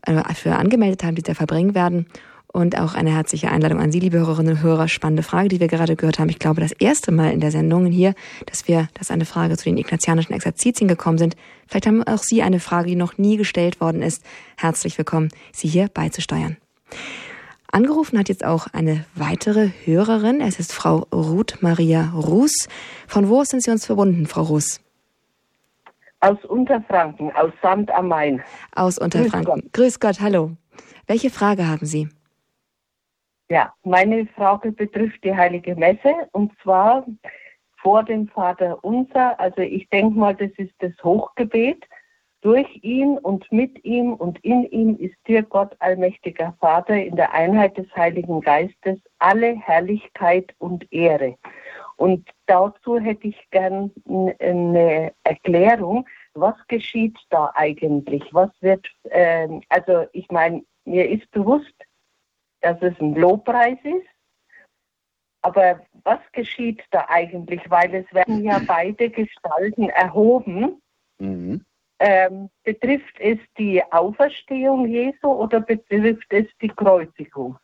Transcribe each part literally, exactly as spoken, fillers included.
äh, für angemeldet haben, die da verbringen werden. Und auch eine herzliche Einladung an Sie, liebe Hörerinnen und Hörer. Spannende Frage, die wir gerade gehört haben. Ich glaube, das erste Mal in der Sendung hier, dass wir, dass eine Frage zu den ignatianischen Exerzitien gekommen sind. Vielleicht haben auch Sie eine Frage, die noch nie gestellt worden ist. Herzlich willkommen, Sie hier beizusteuern. Angerufen hat jetzt auch eine weitere Hörerin. Es ist Frau Ruth Maria Ruß. Von wo sind Sie uns verbunden, Frau Ruß? Aus Unterfranken, aus Sand am Main. Aus Unterfranken. Grüß Gott, Grüß Gott, hallo. Welche Frage haben Sie? Ja, meine Frage betrifft die Heilige Messe und zwar vor dem Vater Unser. Also ich denke mal, das ist das Hochgebet. Durch ihn und mit ihm und in ihm ist dir Gott, allmächtiger Vater, in der Einheit des Heiligen Geistes alle Herrlichkeit und Ehre. Und dazu hätte ich gern eine Erklärung. Was geschieht da eigentlich? Was wird, äh, also ich meine, mir ist bewusst, dass es ein Lobpreis ist. Aber was geschieht da eigentlich? Weil es werden ja beide Gestalten erhoben. Mhm. Ähm, betrifft es die Auferstehung Jesu oder betrifft es die Kreuzigung?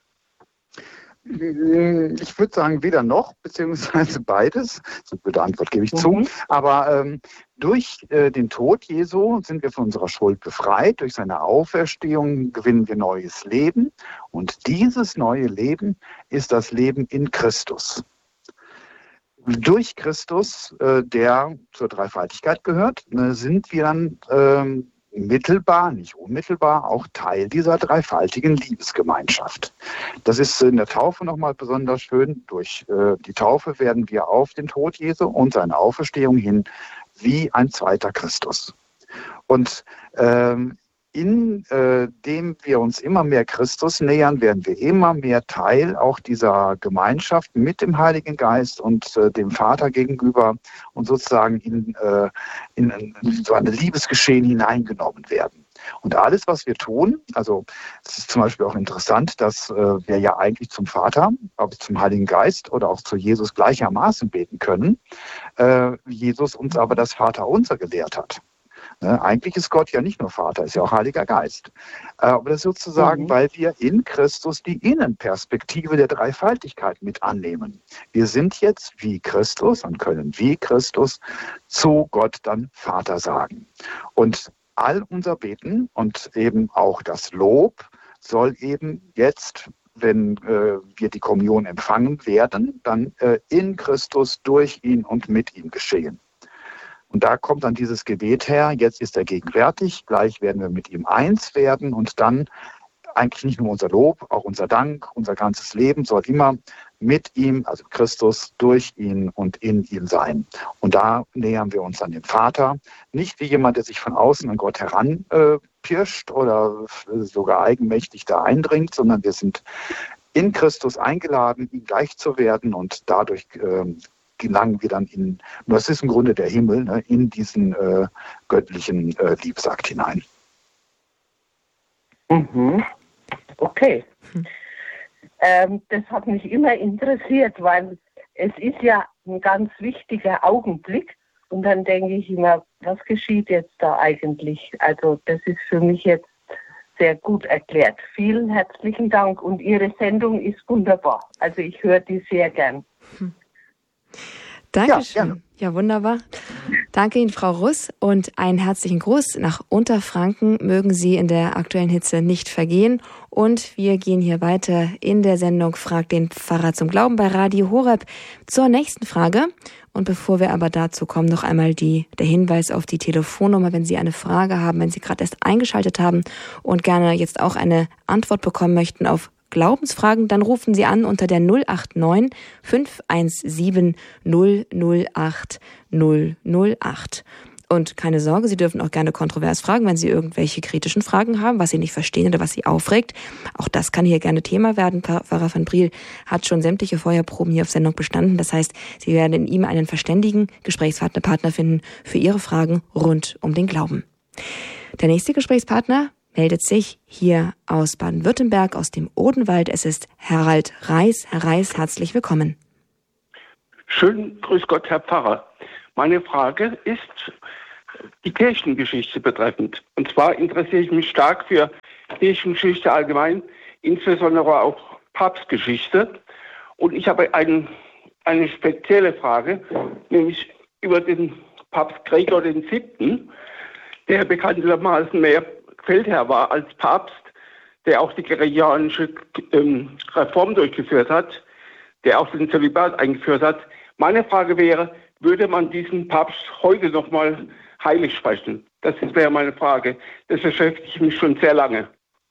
Ich würde sagen, weder noch, beziehungsweise beides. So eine blöde Antwort gebe ich mhm. zu. Aber ähm, durch äh, den Tod Jesu sind wir von unserer Schuld befreit. Durch seine Auferstehung gewinnen wir neues Leben. Und dieses neue Leben ist das Leben in Christus. Durch Christus, äh, der zur Dreifaltigkeit gehört, äh, sind wir dann ähm, mittelbar, nicht unmittelbar, auch Teil dieser dreifaltigen Liebesgemeinschaft. Das ist in der Taufe nochmal besonders schön. Durch äh, die Taufe werden wir auf den Tod Jesu und seine Auferstehung hin wie ein zweiter Christus. Und ähm, in äh, dem wir uns immer mehr Christus nähern, werden wir immer mehr Teil auch dieser Gemeinschaft mit dem Heiligen Geist und äh, dem Vater gegenüber und sozusagen in, äh, in, in so ein Liebesgeschehen hineingenommen werden. Und alles, was wir tun, also es ist zum Beispiel auch interessant, dass äh, wir ja eigentlich zum Vater, ob zum Heiligen Geist oder auch zu Jesus gleichermaßen beten können, äh, Jesus uns aber das Vaterunser gelehrt hat. Ne, eigentlich ist Gott ja nicht nur Vater, ist ja auch Heiliger Geist. Äh, aber das ist sozusagen, mhm. weil wir in Christus die Innenperspektive der Dreifaltigkeit mit annehmen. Wir sind jetzt wie Christus und können wie Christus zu Gott dann Vater sagen. Und all unser Beten und eben auch das Lob soll eben jetzt, wenn äh, wir die Kommunion empfangen werden, dann äh, in Christus, durch ihn und mit ihm geschehen. Und da kommt dann dieses Gebet her, jetzt ist er gegenwärtig, gleich werden wir mit ihm eins werden und dann eigentlich nicht nur unser Lob, auch unser Dank, unser ganzes Leben soll immer mit ihm, also Christus, durch ihn und in ihm sein. Und da nähern wir uns an den Vater, nicht wie jemand, der sich von außen an Gott heranpirscht äh, oder sogar eigenmächtig da eindringt, sondern wir sind in Christus eingeladen, ihm gleich zu werden und dadurch äh, gelangen wir dann in, das ist im Grunde der Himmel, ne, in diesen äh, göttlichen äh, Liebesakt hinein. Mhm. Okay. Hm. Ähm, das hat mich immer interessiert, weil es ist ja ein ganz wichtiger Augenblick und dann denke ich immer, was geschieht jetzt da eigentlich? Also das ist für mich jetzt sehr gut erklärt. Vielen herzlichen Dank und Ihre Sendung ist wunderbar. Also ich höre die sehr gern. Hm. Dankeschön. Ja, ja, wunderbar. Danke Ihnen, Frau Ruß, und einen herzlichen Gruß nach Unterfranken. Mögen Sie in der aktuellen Hitze nicht vergehen. Und wir gehen hier weiter in der Sendung Frag den Pfarrer zum Glauben bei Radio Horeb zur nächsten Frage. Und bevor wir aber dazu kommen, noch einmal die, der Hinweis auf die Telefonnummer, wenn Sie eine Frage haben, wenn Sie gerade erst eingeschaltet haben und gerne jetzt auch eine Antwort bekommen möchten auf Glaubensfragen, dann rufen Sie an unter der null acht neun fünf eins sieben null null acht null null acht. Und keine Sorge, Sie dürfen auch gerne kontrovers fragen, wenn Sie irgendwelche kritischen Fragen haben, was Sie nicht verstehen oder was Sie aufregt. Auch das kann hier gerne Thema werden. Pfarrer van Briel hat schon sämtliche Feuerproben hier auf Sendung bestanden. Das heißt, Sie werden in ihm einen verständigen Gesprächspartner Partner finden für Ihre Fragen rund um den Glauben. Der nächste Gesprächspartner meldet sich hier aus Baden-Württemberg, aus dem Odenwald. Es ist Harald Reis. Herr Reis, herzlich willkommen. Schön, grüß Gott, Herr Pfarrer. Meine Frage ist die Kirchengeschichte betreffend. Und zwar interessiere ich mich stark für Kirchengeschichte allgemein, insbesondere auch Papstgeschichte. Und ich habe ein, eine spezielle Frage, nämlich über den Papst Gregor den Siebten, der bekanntermaßen mehr Feldherr war als Papst, der auch die gregorianische ähm, Reform durchgeführt hat, der auch den Zölibat eingeführt hat. Meine Frage wäre, würde man diesen Papst heute nochmal heilig sprechen? Das wäre meine Frage. Das beschäftigt mich schon sehr lange.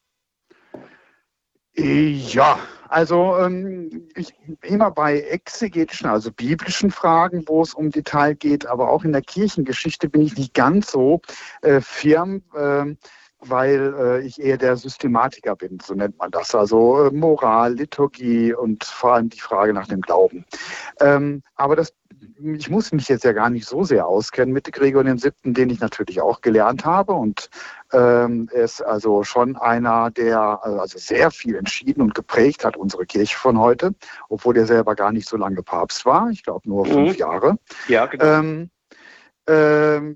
Ja, also ähm, ich, immer bei exegetischen, also biblischen Fragen, wo es um Detail geht, aber auch in der Kirchengeschichte bin ich nicht ganz so äh, firm, äh, weil äh, ich eher der Systematiker bin, so nennt man das. Also äh, Moral, Liturgie und vor allem die Frage nach dem Glauben. Ähm, aber das, ich muss mich jetzt ja gar nicht so sehr auskennen mit Gregor den Siebten, den ich natürlich auch gelernt habe. Und ähm, er ist also schon einer, der also sehr viel entschieden und geprägt hat, unsere Kirche von heute, obwohl er selber gar nicht so lange Papst war. Ich glaube nur mhm. fünf Jahre. Ja, genau. Ähm, ähm,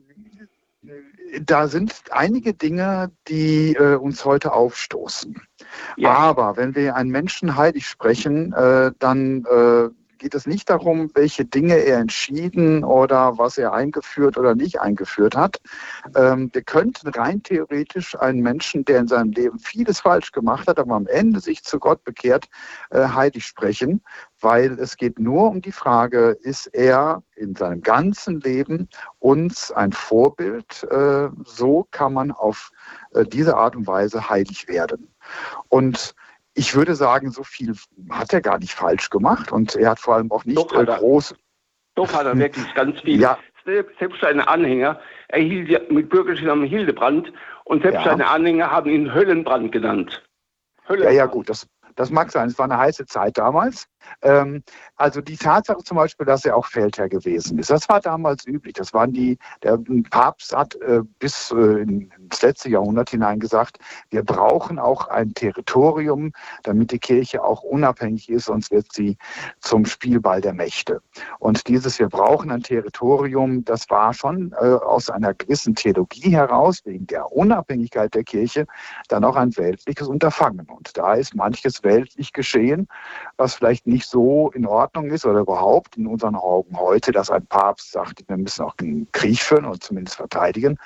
Da sind einige Dinge, die äh, uns heute aufstoßen. Ja. Aber wenn wir einen Menschen heilig sprechen, äh, dann äh, geht es nicht darum, welche Dinge er entschieden oder was er eingeführt oder nicht eingeführt hat. Ähm, wir könnten rein theoretisch einen Menschen, der in seinem Leben vieles falsch gemacht hat, aber am Ende sich zu Gott bekehrt, äh, heilig sprechen, weil es geht nur um die Frage, ist er in seinem ganzen Leben uns ein Vorbild? Äh, so kann man auf äh, diese Art und Weise heilig werden. Und ich würde sagen, so viel hat er gar nicht falsch gemacht und er hat vor allem auch nicht Doch hat er. groß... Doch hat er wirklich ganz viel. Ja. Selbst seine Anhänger, er hielt ja mit bürgerlichen Namen Hildebrand und selbst ja. seine Anhänger haben ihn Höllenbrand genannt. Höllenbrand. Ja, ja gut, das, das mag sein. Es war eine heiße Zeit damals. Ähm, also die Tatsache zum Beispiel, dass er auch Feldherr gewesen ist, das war damals üblich. Das waren die, der Papst hat äh, bis äh, ins letzte Jahrhundert hinein gesagt, wir brauchen auch ein Territorium, damit die Kirche auch unabhängig ist, sonst wird sie zum Spielball der Mächte. Und dieses, wir brauchen ein Territorium, das war schon äh, aus einer gewissen Theologie heraus, wegen der Unabhängigkeit der Kirche, dann auch ein weltliches Unterfangen. Und da ist manches weltlich geschehen, was vielleicht nicht so in Ordnung ist oder überhaupt in unseren Augen heute, dass ein Papst sagt, wir müssen auch einen Krieg führen oder zumindest verteidigen.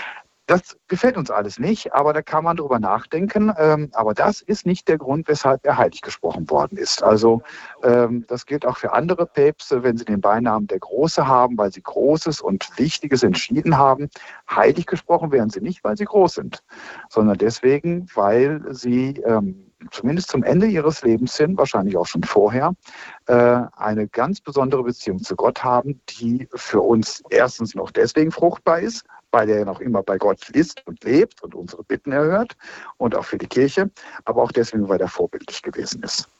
Das gefällt uns alles nicht, aber da kann man drüber nachdenken. Ähm, aber das ist nicht der Grund, weshalb er heilig gesprochen worden ist. Also ähm, das gilt auch für andere Päpste, wenn sie den Beinamen der Große haben, weil sie Großes und Wichtiges entschieden haben. Heilig gesprochen werden sie nicht, weil sie groß sind, sondern deswegen, weil sie ähm, zumindest zum Ende ihres Lebens hin, wahrscheinlich auch schon vorher, äh, eine ganz besondere Beziehung zu Gott haben, die für uns erstens noch deswegen fruchtbar ist, weil er noch immer bei Gott ist und lebt und unsere Bitten erhört und auch für die Kirche, aber auch deswegen, weil er vorbildlich gewesen ist.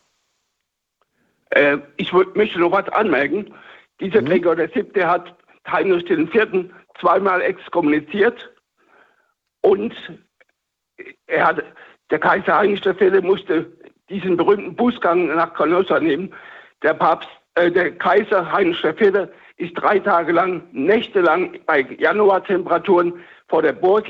Äh, ich w- möchte noch was anmerken. Dieser mhm. Gregor der Siebte hat Heinrich den Vierten zweimal exkommuniziert und er hat Der Kaiser Heinrich der Vierte musste diesen berühmten Bußgang nach Canossa nehmen. Der Papst, äh, der Kaiser Heinrich der Vierte ist drei Tage lang, nächtelang bei Januartemperaturen vor der Burg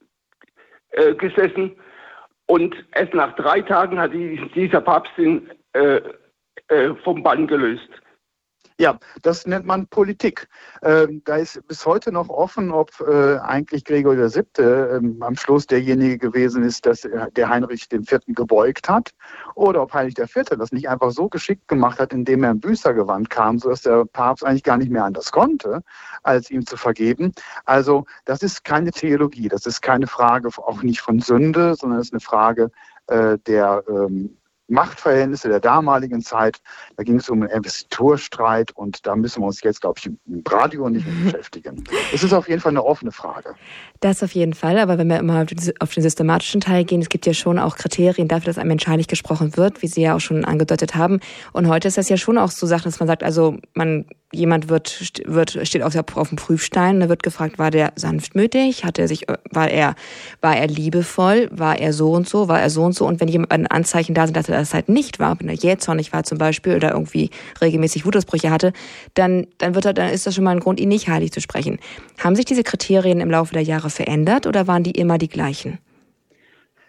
äh, gesessen. Und erst nach drei Tagen hat die, dieser Papst ihn äh, äh, vom Bann gelöst. Ja, das nennt man Politik. Ähm, da ist bis heute noch offen, ob äh, eigentlich Gregor der Siebte ähm, am Schluss derjenige gewesen ist, dass der Heinrich den Vierten gebeugt hat, oder ob Heinrich der Vierte das nicht einfach so geschickt gemacht hat, indem er im Büßergewand kam, sodass der Papst eigentlich gar nicht mehr anders konnte, als ihm zu vergeben. Also das ist keine Theologie, das ist keine Frage auch nicht von Sünde, sondern es ist eine Frage äh, der ähm, Machtverhältnisse der damaligen Zeit. Da ging es um einen Investiturstreit und da müssen wir uns jetzt, glaube ich, im Radio nicht mehr beschäftigen. Es ist auf jeden Fall eine offene Frage. Das auf jeden Fall, aber wenn wir immer auf den systematischen Teil gehen, es gibt ja schon auch Kriterien dafür, dass ein Mensch heilig gesprochen wird, wie Sie ja auch schon angedeutet haben. Und heute ist das ja schon auch so Sachen, dass man sagt, also man jemand wird wird steht auf, der, auf dem Prüfstein, da wird gefragt, war der sanftmütig, hat er sich, war er war er liebevoll, war er so und so, war er so und so, und wenn jemand ein Anzeichen da sind, dass er das halt nicht war, wenn er jähzornig war zum Beispiel oder irgendwie regelmäßig Wutausbrüche hatte, dann dann wird er, dann ist das schon mal ein Grund, ihn nicht heilig zu sprechen. Haben sich diese Kriterien im Laufe der Jahre verändert oder waren die immer die gleichen?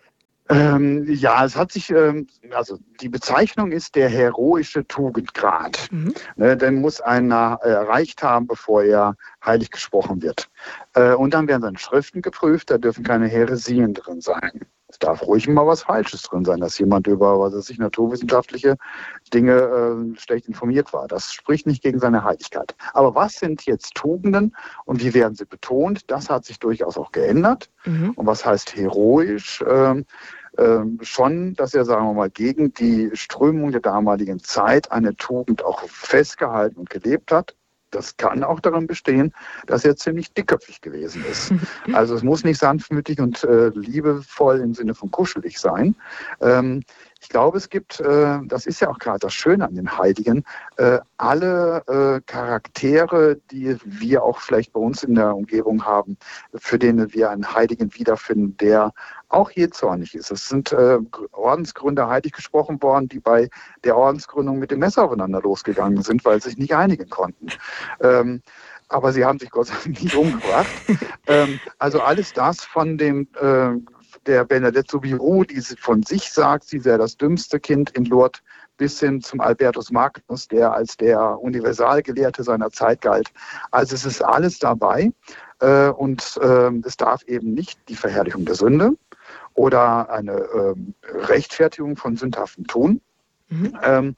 Ähm, ja, es hat sich, ähm, also die Bezeichnung ist der heroische Tugendgrad. Mhm. Ne, den muss einer äh, erreicht haben, bevor er heilig gesprochen wird. Äh, und dann werden seine Schriften geprüft, da dürfen keine Häresien drin sein. Es darf ruhig mal was Falsches drin sein, dass jemand über, was weiß ich, naturwissenschaftliche Dinge äh, schlecht informiert war. Das spricht nicht gegen seine Heiligkeit. Aber was sind jetzt Tugenden und wie werden sie betont? Das hat sich durchaus auch geändert. Mhm. Und was heißt heroisch? Ähm, ähm, schon, dass er, sagen wir mal, gegen die Strömung der damaligen Zeit eine Tugend auch festgehalten und gelebt hat. Das kann auch darin bestehen, dass er ziemlich dickköpfig gewesen ist. Also es muss nicht sanftmütig und äh, liebevoll im Sinne von kuschelig sein. Ähm, ich glaube, es gibt, äh, das ist ja auch gerade das Schöne an den Heiligen, äh, alle äh, Charaktere, die wir auch vielleicht bei uns in der Umgebung haben, für denen wir einen Heiligen wiederfinden, der auch jähzornig ist. Es sind äh, Ordensgründer heilig gesprochen worden, die bei der Ordensgründung mit dem Messer aufeinander losgegangen sind, weil sie sich nicht einigen konnten. Ähm, aber sie haben sich Gott sei Dank nicht umgebracht. ähm, also alles das von dem äh, der Bernadette Soubirous, die von sich sagt, sie sei das dümmste Kind in Lourdes, bis hin zum Albertus Magnus, der als der Universalgelehrte seiner Zeit galt. Also es ist alles dabei äh, und äh, es darf eben nicht die Verherrlichung der Sünde oder eine äh, Rechtfertigung von sündhaftem Tun. Mhm. Ähm,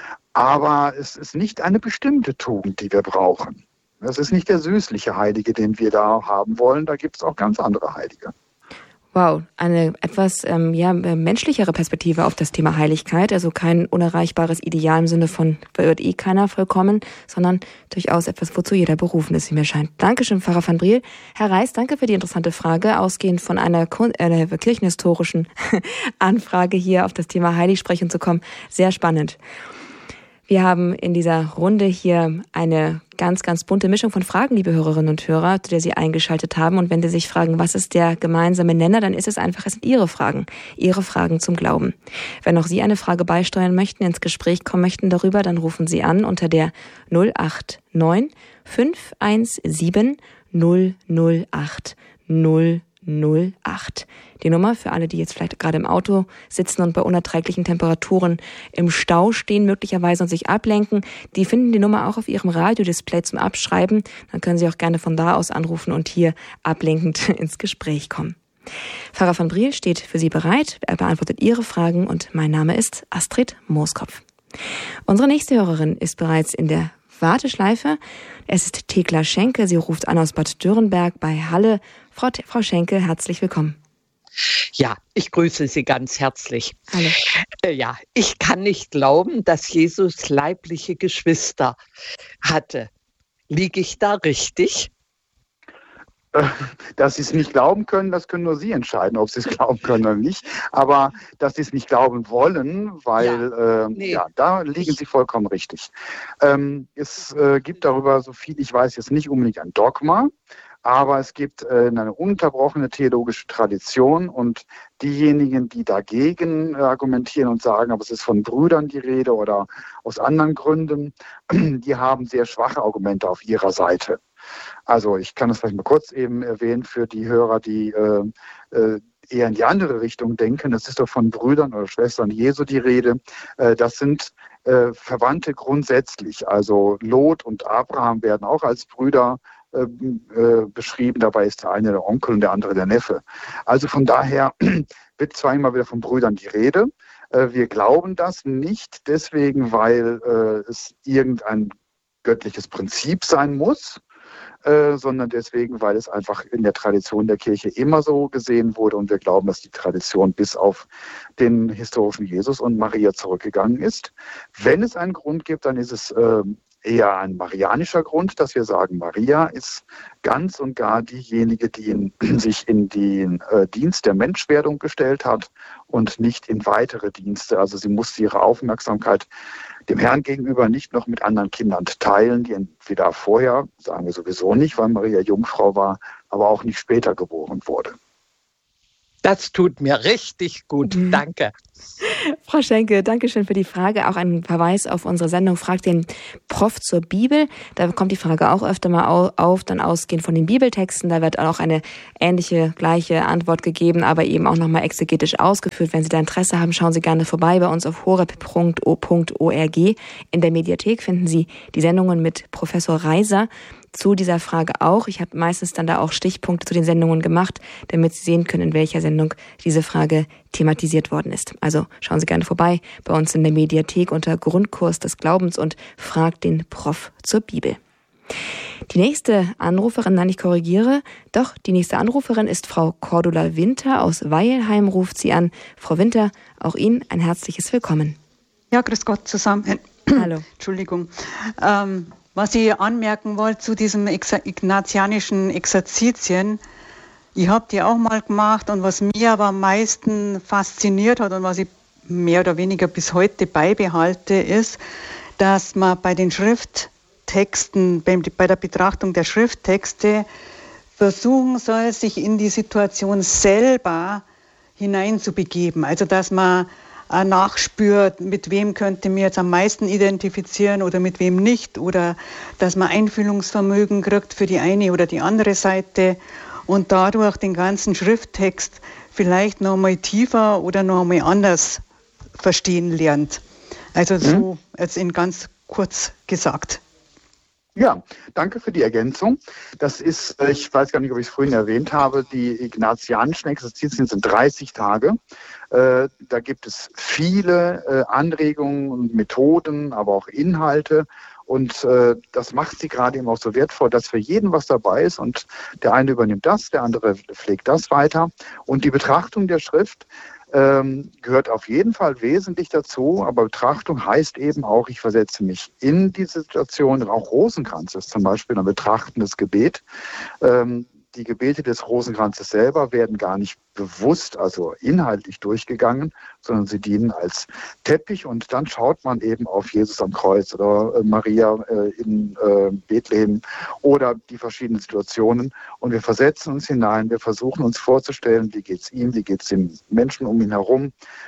aber es ist nicht eine bestimmte Tugend, die wir brauchen. Das ist nicht der süßliche Heilige, den wir da haben wollen. Da gibt es auch ganz andere Heilige. Wow, eine etwas ähm, ja, menschlichere Perspektive auf das Thema Heiligkeit. Also kein unerreichbares Ideal im Sinne von, wird eh keiner vollkommen, sondern durchaus etwas, wozu jeder berufen ist, wie mir scheint. Dankeschön, Pfarrer van Briel. Herr Reis, danke für die interessante Frage. Ausgehend von einer, äh, kirchenhistorischen Anfrage hier auf das Thema Heilig sprechen zu kommen. Sehr spannend. Wir haben in dieser Runde hier eine ganz, ganz bunte Mischung von Fragen, liebe Hörerinnen und Hörer, zu der Sie eingeschaltet haben. Und wenn Sie sich fragen, was ist der gemeinsame Nenner, dann ist es einfach, es sind Ihre Fragen, Ihre Fragen zum Glauben. Wenn auch Sie eine Frage beisteuern möchten, ins Gespräch kommen möchten darüber, dann rufen Sie an unter der null acht neun fünf eins sieben null null acht null null acht. Die Nummer für alle, die jetzt vielleicht gerade im Auto sitzen und bei unerträglichen Temperaturen im Stau stehen möglicherweise und sich ablenken, die finden die Nummer auch auf ihrem Radiodisplay zum Abschreiben. Dann können Sie auch gerne von da aus anrufen und hier ablenkend ins Gespräch kommen. Pfarrer van Briel steht für Sie bereit. Er beantwortet Ihre Fragen und mein Name ist Astrid Mooskopf. Unsere nächste Hörerin ist bereits in der Warteschleife. Es ist Thekla Schenke. Sie ruft an aus Bad Dürrenberg bei Halle. Frau, Frau Schenke, herzlich willkommen. Ja, ich grüße Sie ganz herzlich. Hallo. Äh, ja, ich kann nicht glauben, dass Jesus leibliche Geschwister hatte. Liege ich da richtig? Dass Sie es nicht glauben können, das können nur Sie entscheiden, ob Sie es glauben können oder nicht. Aber dass Sie es nicht glauben wollen, weil ja, äh, nee. ja da liegen Sie vollkommen richtig. Ähm, es äh, gibt darüber, so viel ich weiß, jetzt nicht unbedingt ein Dogma, aber es gibt äh, eine unterbrochene theologische Tradition und diejenigen, die dagegen äh, argumentieren und sagen, aber es ist von Brüdern die Rede oder aus anderen Gründen, die haben sehr schwache Argumente auf ihrer Seite. Also ich kann das vielleicht mal kurz eben erwähnen für die Hörer, die äh, äh, eher in die andere Richtung denken. Es ist doch von Brüdern oder Schwestern Jesu die Rede. Äh, das sind äh, Verwandte grundsätzlich. Also Lot und Abraham werden auch als Brüder äh, äh, beschrieben. Dabei ist der eine der Onkel und der andere der Neffe. Also von daher wird zwar immer wieder von Brüdern die Rede. Äh, wir glauben das nicht deswegen, weil äh, es irgendein göttliches Prinzip sein muss, Äh, sondern deswegen, weil es einfach in der Tradition der Kirche immer so gesehen wurde und wir glauben, dass die Tradition bis auf den historischen Jesus und Maria zurückgegangen ist. Wenn es einen Grund gibt, dann ist es äh, eher ein marianischer Grund, dass wir sagen, Maria ist ganz und gar diejenige, die in, sich in den äh, Dienst der Menschwerdung gestellt hat und nicht in weitere Dienste. Also sie musste ihre Aufmerksamkeit dem Herrn gegenüber nicht noch mit anderen Kindern teilen, die entweder vorher, sagen wir sowieso nicht, weil Maria Jungfrau war, aber auch nicht später geboren wurde. Das tut mir richtig gut, mhm. Danke. Frau Schenke, danke schön für die Frage. Auch ein Verweis auf unsere Sendung Fragt den Prof zur Bibel. Da kommt die Frage auch öfter mal auf, dann ausgehend von den Bibeltexten. Da wird auch eine ähnliche, gleiche Antwort gegeben, aber eben auch nochmal exegetisch ausgeführt. Wenn Sie da Interesse haben, schauen Sie gerne vorbei bei uns auf horeb punkt org. In der Mediathek finden Sie die Sendungen mit Professor Reiser zu dieser Frage auch. Ich habe meistens dann da auch Stichpunkte zu den Sendungen gemacht, damit Sie sehen können, in welcher Sendung diese Frage thematisiert worden ist. Also schauen Sie gerne vorbei bei uns in der Mediathek unter Grundkurs des Glaubens und Fragt den Prof zur Bibel. Die nächste Anruferin, nein, ich korrigiere, doch, die nächste Anruferin ist Frau Cordula Winter aus Weilheim, ruft sie an. Frau Winter, auch Ihnen ein herzliches Willkommen. Ja, grüß Gott zusammen. Hallo. Entschuldigung. Ähm, Was ich anmerken wollte zu diesem ignatianischen Exerzitien, ich habe die auch mal gemacht und was mir aber am meisten fasziniert hat und was ich mehr oder weniger bis heute beibehalte, ist, dass man bei den Schrifttexten, bei der Betrachtung der Schrifttexte versuchen soll, sich in die Situation selber hineinzubegeben. Also dass man nachspürt, mit wem könnte mir jetzt am meisten identifizieren oder mit wem nicht, oder dass man Einfühlungsvermögen kriegt für die eine oder die andere Seite und dadurch den ganzen Schrifttext vielleicht noch mal tiefer oder noch mal anders verstehen lernt. Also so jetzt in ganz kurz gesagt. Ja, danke für die Ergänzung. Das ist, ich weiß gar nicht, ob ich es vorhin erwähnt habe, die ignatianischen Exerzitien sind dreißig Tage. Äh, da gibt es viele äh, Anregungen und Methoden, aber auch Inhalte. Und äh, das macht sie gerade eben auch so wertvoll, dass für jeden was dabei ist. Und der eine übernimmt das, der andere pflegt das weiter. Und die Betrachtung der Schrift ähm, gehört auf jeden Fall wesentlich dazu. Aber Betrachtung heißt eben auch, ich versetze mich in die Situation. Auch Rosenkranz ist zum Beispiel ein betrachtendes Gebet. Ähm, Die Gebete des Rosenkranzes selber werden gar nicht bewusst, also inhaltlich durchgegangen, sondern sie dienen als Teppich und dann schaut man eben auf Jesus am Kreuz oder Maria in Bethlehem oder die verschiedenen Situationen und wir versetzen uns hinein, wir versuchen uns vorzustellen, wie geht's ihm, wie geht's den Menschen um ihn herum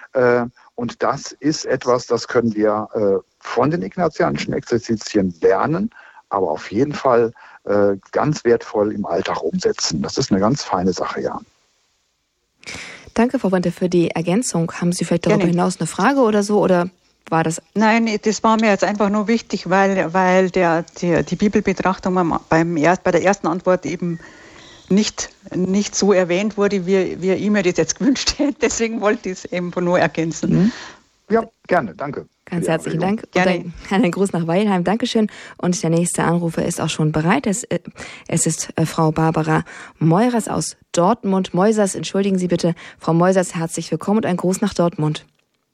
und das ist etwas, das können wir von den ignatianischen Exerzitien lernen, aber auf jeden Fall äh, ganz wertvoll im Alltag umsetzen. Das ist eine ganz feine Sache, ja. Danke, Frau Winter, für die Ergänzung. Haben Sie vielleicht darüber Gerne. hinaus eine Frage oder so, oder war das? Nein, das war mir jetzt einfach nur wichtig, weil, weil der, der, die Bibelbetrachtung beim, beim erst, bei der ersten Antwort eben nicht, nicht so erwähnt wurde, wie, wie ich mir das jetzt gewünscht hätte. Deswegen wollte ich es eben nur ergänzen. Mhm. Ja, gerne, danke. Ganz herzlichen Dank. Gerne. Einen Gruß nach Weilheim. Dankeschön. Und der nächste Anrufer ist auch schon bereit. Es, es ist äh, Frau Barbara Meurers aus Dortmund. Meusers, entschuldigen Sie bitte. Frau Meusers, herzlich willkommen und ein Gruß nach Dortmund.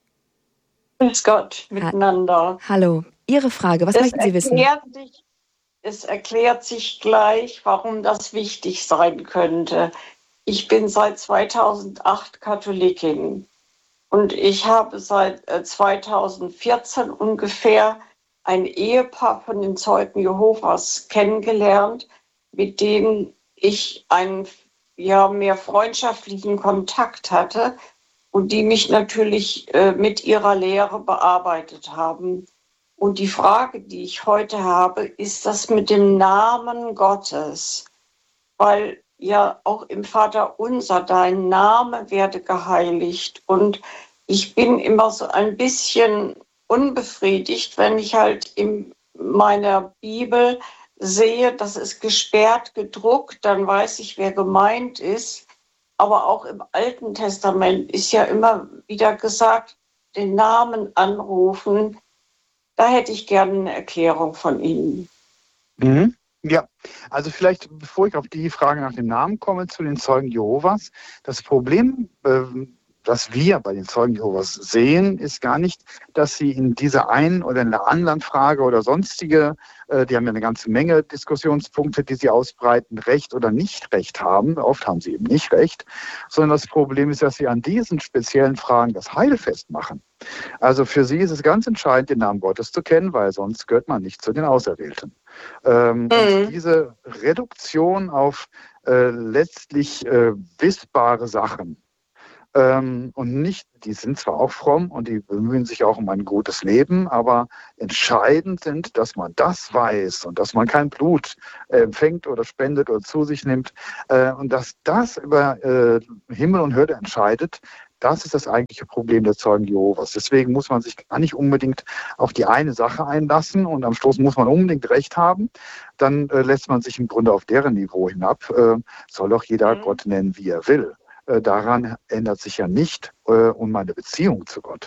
Grüß Gott miteinander. Hallo. Ihre Frage, was es möchten Sie wissen? Sich, es erklärt sich gleich, warum das wichtig sein könnte. Ich bin seit zweitausendacht Katholikin. Und ich habe seit zweitausendvierzehn ungefähr ein Ehepaar von den Zeugen Jehovas kennengelernt, mit denen ich einen ja, mehr freundschaftlichen Kontakt hatte und die mich natürlich äh, mit ihrer Lehre bearbeitet haben. Und die Frage, die ich heute habe, ist das mit dem Namen Gottes, weil ja auch im Vaterunser, dein Name werde geheiligt. Und ich bin immer so ein bisschen unbefriedigt, wenn ich halt in meiner Bibel sehe, das ist gesperrt gedruckt, dann weiß ich, wer gemeint ist. Aber auch im Alten Testament ist ja immer wieder gesagt, den Namen anrufen. Da hätte ich gerne eine Erklärung von Ihnen. Mhm. Ja, also vielleicht, bevor ich auf die Frage nach dem Namen komme, zu den Zeugen Jehovas. Das Problem, äh, das wir bei den Zeugen Jehovas sehen, ist gar nicht, dass sie in dieser einen oder in der anderen Frage oder sonstige, äh, die haben ja eine ganze Menge Diskussionspunkte, die sie ausbreiten, Recht oder nicht Recht haben. Oft haben sie eben nicht Recht, sondern das Problem ist, dass sie an diesen speziellen Fragen das Heil festmachen. Also für sie ist es ganz entscheidend, den Namen Gottes zu kennen, weil sonst gehört man nicht zu den Auserwählten. Ähm, mhm. Und diese Reduktion auf äh, letztlich äh, wissbare Sachen, Ähm, und nicht, die sind zwar auch fromm und die bemühen sich auch um ein gutes Leben, aber entscheidend sind, dass man das weiß und dass man kein Blut äh, empfängt oder spendet oder zu sich nimmt äh, und dass das über äh, Himmel und Hölle entscheidet. Das ist das eigentliche Problem der Zeugen Jehovas. Deswegen muss man sich gar nicht unbedingt auf die eine Sache einlassen und am Schluss muss man unbedingt Recht haben. Dann äh, lässt man sich im Grunde auf deren Niveau hinab. Äh, soll doch jeder mhm. Gott nennen, wie er will. Äh, daran ändert sich ja nicht äh, um meine Beziehung zu Gott.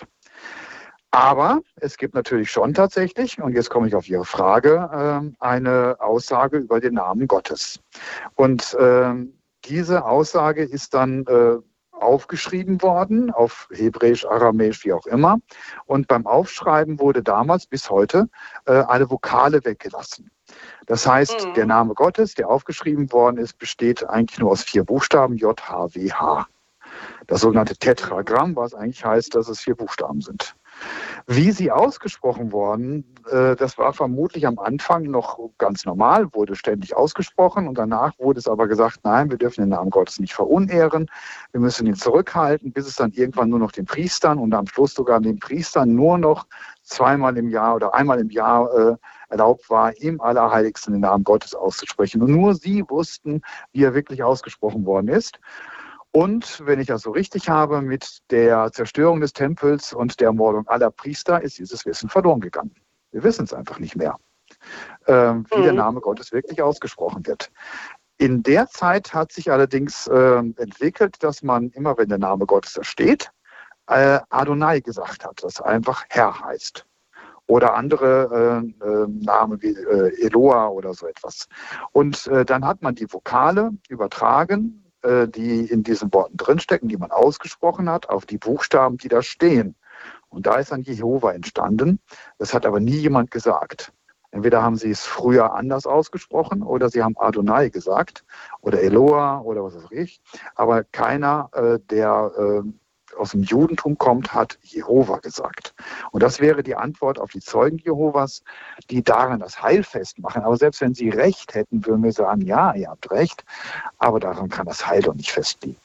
Aber es gibt natürlich schon tatsächlich, und jetzt komme ich auf Ihre Frage, äh, eine Aussage über den Namen Gottes. Und äh, diese Aussage ist dann äh, aufgeschrieben worden, auf Hebräisch, Aramäisch, wie auch immer. Und beim Aufschreiben wurde damals bis heute äh, eine Vokale weggelassen. Das heißt, mhm. der Name Gottes, der aufgeschrieben worden ist, besteht eigentlich nur aus vier Buchstaben, J, H, W, H. Das sogenannte Tetragramm, was eigentlich heißt, dass es vier Buchstaben sind. Wie sie ausgesprochen wurden, äh, das war vermutlich am Anfang noch ganz normal, wurde ständig ausgesprochen und danach wurde es aber gesagt, nein, wir dürfen den Namen Gottes nicht verunehren, wir müssen ihn zurückhalten, bis es dann irgendwann nur noch den Priestern und am Schluss sogar den Priestern nur noch zweimal im Jahr oder einmal im Jahr äh, erlaubt war, im Allerheiligsten den Namen Gottes auszusprechen. Und nur sie wussten, wie er wirklich ausgesprochen worden ist. Und wenn ich das so richtig habe, mit der Zerstörung des Tempels und der Ermordung aller Priester ist dieses Wissen verloren gegangen. Wir wissen es einfach nicht mehr, äh, wie mhm. der Name Gottes wirklich ausgesprochen wird. In der Zeit hat sich allerdings äh, entwickelt, dass man immer, wenn der Name Gottes da steht, äh, Adonai gesagt hat, das einfach Herr heißt. Oder andere äh, äh, Namen wie äh, Eloah oder so etwas. Und äh, dann hat man die Vokale übertragen, die in diesen Worten drinstecken, die man ausgesprochen hat, auf die Buchstaben, die da stehen. Und da ist dann Jehova entstanden. Das hat aber nie jemand gesagt. Entweder haben sie es früher anders ausgesprochen oder sie haben Adonai gesagt oder Eloah oder was weiß ich. Aber keiner, äh, der äh, aus dem Judentum kommt, hat Jehova gesagt. Und das wäre die Antwort auf die Zeugen Jehovas, die daran das Heil festmachen. Aber selbst wenn sie recht hätten, würden wir sagen, ja, ihr habt recht, aber daran kann das Heil doch nicht festliegen.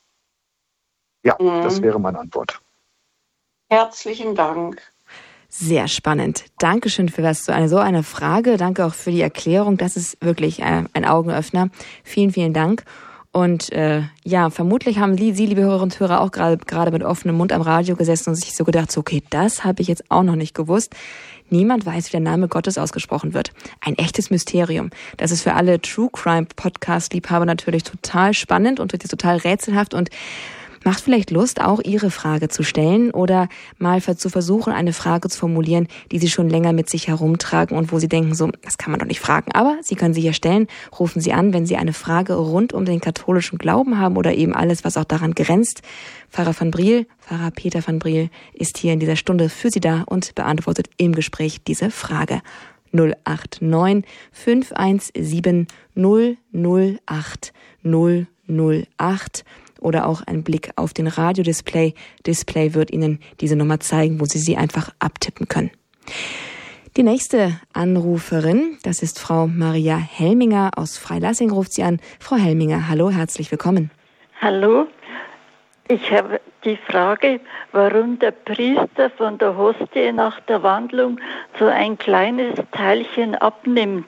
Ja, mhm. das wäre meine Antwort. Herzlichen Dank. Sehr spannend. Dankeschön für was, so eine, so eine Frage. Danke auch für die Erklärung. Das ist wirklich ein, ein Augenöffner. Vielen, vielen Dank. Und äh, ja, vermutlich haben Sie, liebe Hörerinnen und Hörer, auch gerade gerade mit offenem Mund am Radio gesessen und sich so gedacht, so, okay, das habe ich jetzt auch noch nicht gewusst. Niemand weiß, wie der Name Gottes ausgesprochen wird. Ein echtes Mysterium. Das ist für alle True Crime Podcast Liebhaber natürlich total spannend und total rätselhaft und macht vielleicht Lust, auch Ihre Frage zu stellen oder mal zu versuchen, eine Frage zu formulieren, die Sie schon länger mit sich herumtragen und wo Sie denken, so, das kann man doch nicht fragen. Aber Sie können sie hier stellen. Rufen Sie an, wenn Sie eine Frage rund um den katholischen Glauben haben oder eben alles, was auch daran grenzt. Pfarrer van Briel, Pfarrer Peter van Briel ist hier in dieser Stunde für Sie da und beantwortet im Gespräch diese Frage. null acht neun fünf eins sieben null null acht null null acht oder auch ein Blick auf den Radiodisplay. Display wird Ihnen diese Nummer zeigen, wo Sie sie einfach abtippen können. Die nächste Anruferin, das ist Frau Maria Helminger aus Freilassing, ruft sie an. Frau Helminger, hallo, herzlich willkommen. Hallo, ich habe die Frage, warum der Priester von der Hostie nach der Wandlung so ein kleines Teilchen abnimmt.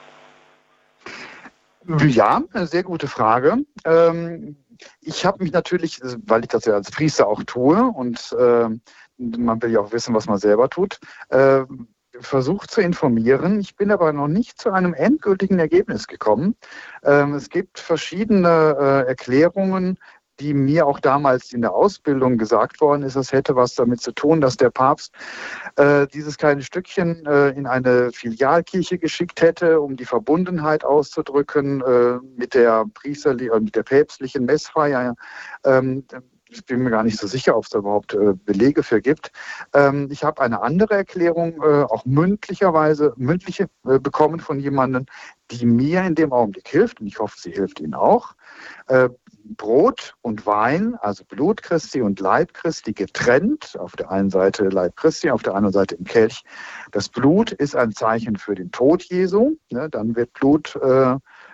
Ja, eine sehr gute Frage. Ähm, ich habe mich natürlich, weil ich das ja als Priester auch tue und äh, man will ja auch wissen, was man selber tut, äh, versucht zu informieren. Ich bin aber noch nicht zu einem endgültigen Ergebnis gekommen. Ähm, es gibt verschiedene äh, Erklärungen, die mir auch damals in der Ausbildung gesagt worden ist, das hätte was damit zu tun, dass der Papst äh, dieses kleine Stückchen äh, in eine Filialkirche geschickt hätte, um die Verbundenheit auszudrücken äh, mit der priesterlichen, äh, mit der päpstlichen Messfeier. Ähm, ich bin mir gar nicht so sicher, ob es da überhaupt äh, Belege für gibt. Ähm, ich habe eine andere Erklärung, äh, auch mündlicherweise, mündliche äh, bekommen von jemandem, die mir in dem Augenblick hilft, und ich hoffe, sie hilft Ihnen auch. Äh, Brot und Wein, also Blut Christi und Leib Christi, getrennt. Auf der einen Seite Leib Christi, auf der anderen Seite im Kelch. Das Blut ist ein Zeichen für den Tod Jesu. Ne? Dann wird Blut äh,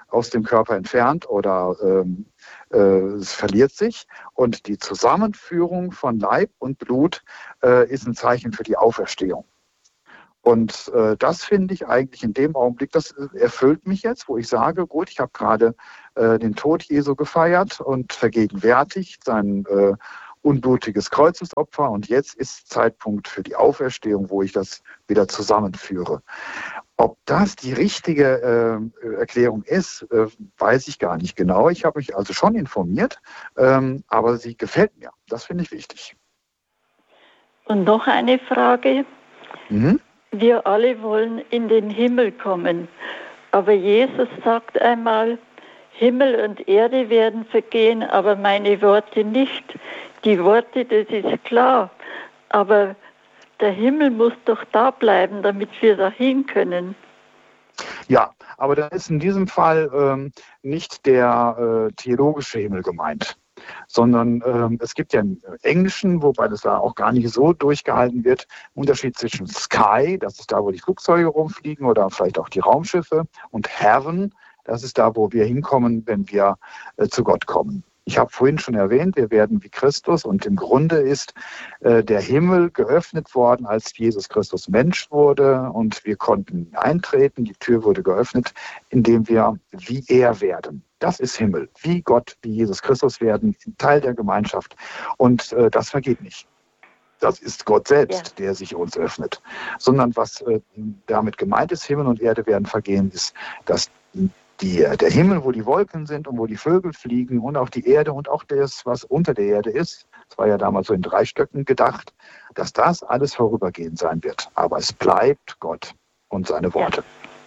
aus dem Körper entfernt oder ähm, äh, es verliert sich. Und die Zusammenführung von Leib und Blut äh, ist ein Zeichen für die Auferstehung. Und äh, das finde ich eigentlich in dem Augenblick, das erfüllt mich jetzt, wo ich sage, gut, ich habe gerade äh, den Tod Jesu gefeiert und vergegenwärtigt sein äh, unblutiges Kreuzesopfer. Und jetzt ist Zeitpunkt für die Auferstehung, wo ich das wieder zusammenführe. Ob das die richtige äh, Erklärung ist, äh, weiß ich gar nicht genau. Ich habe mich also schon informiert, ähm, aber sie gefällt mir. Das finde ich wichtig. Und noch eine Frage. Mhm. Wir alle wollen in den Himmel kommen. Aber Jesus sagt einmal, Himmel und Erde werden vergehen, aber meine Worte nicht. Die Worte, das ist klar. Aber der Himmel muss doch da bleiben, damit wir dahin können. Ja, aber da ist in diesem Fall ähm, nicht der äh, theologische Himmel gemeint, sondern ähm, es gibt ja im Englischen, wobei das da auch gar nicht so durchgehalten wird, einen Unterschied zwischen Sky, das ist da, wo die Flugzeuge rumfliegen oder vielleicht auch die Raumschiffe, und Heaven, das ist da, wo wir hinkommen, wenn wir äh, zu Gott kommen. Ich habe vorhin schon erwähnt, wir werden wie Christus, und im Grunde ist äh, der Himmel geöffnet worden, als Jesus Christus Mensch wurde, und wir konnten eintreten, die Tür wurde geöffnet, indem wir wie er werden. Das ist Himmel, wie Gott, wie Jesus Christus werden, Teil der Gemeinschaft, und äh, das vergeht nicht. Das ist Gott selbst, ja, der sich uns öffnet. Sondern was äh, damit gemeint ist, Himmel und Erde werden vergehen, ist, dass Die, der Himmel, wo die Wolken sind und wo die Vögel fliegen, und auch die Erde und auch das, was unter der Erde ist, das war ja damals so in drei Stöcken gedacht, dass das alles vorübergehend sein wird. Aber es bleibt Gott und seine Worte.